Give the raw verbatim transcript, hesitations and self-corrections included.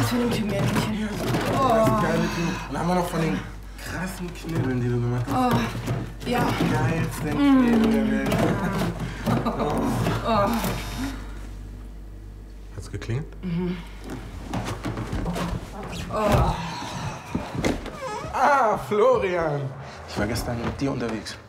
was für ein Thymianchen. Oh. Das ist geil. Und haben wir noch von den krassen Knebeln, die du gemacht hast. Oh. Ja. Die geilsten Knebel der Welt. Oh. Oh. Hat's geklingelt? Mhm. Oh. Ah, Florian. Ich war gestern mit dir unterwegs.